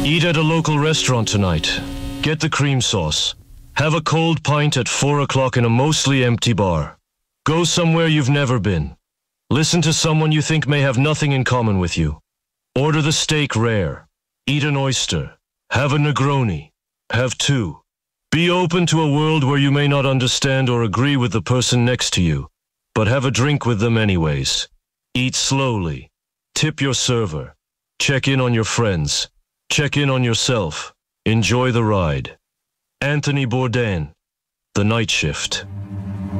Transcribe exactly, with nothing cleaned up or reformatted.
Eat at a local restaurant tonight. Get the cream sauce. Have a cold pint at four o'clock in a mostly empty bar. Go somewhere you've never been. Listen to someone you think may have nothing in common with you. Order the steak rare. Eat an oyster. Have a Negroni. Have two. Be open to a world where you may not understand or agree with the person next to you, but have a drink with them anyways. Eat slowly. Tip your server. Check in on your friends. Check in on yourself. Enjoy the ride. Anthony Bourdain, The Night Shift.